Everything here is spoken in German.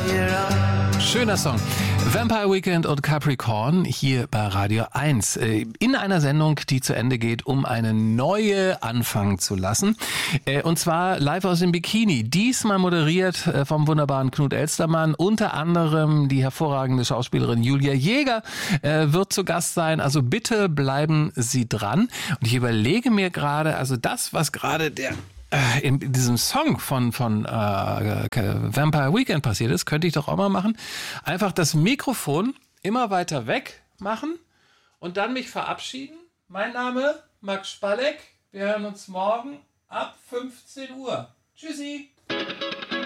Schöner Song. Vampire Weekend und Capricorn hier bei Radio 1. In einer Sendung, die zu Ende geht, um eine neue anfangen zu lassen. Und zwar live aus dem Bikini. Diesmal moderiert vom wunderbaren Knut Elstermann. Unter anderem die hervorragende Schauspielerin Julia Jäger wird zu Gast sein. Also bitte bleiben Sie dran. Und ich überlege mir gerade, also das, was gerade in diesem Song von Vampire Weekend passiert ist, könnte ich doch auch mal machen. Einfach das Mikrofon immer weiter weg machen und dann mich verabschieden. Mein Name Max Spalleck. Wir hören uns morgen ab 15 Uhr. Tschüssi.